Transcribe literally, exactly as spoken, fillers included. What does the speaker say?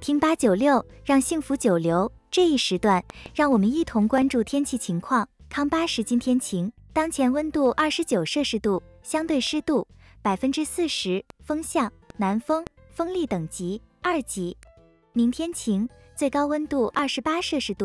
听八九六，让幸福久留。这一时段，让我们一同关注天气情况。康巴时今天晴，当前温度二十九摄氏度，相对湿度百分之四十，风向南风，风力等级二级。明天晴，最高温度二十八摄氏度。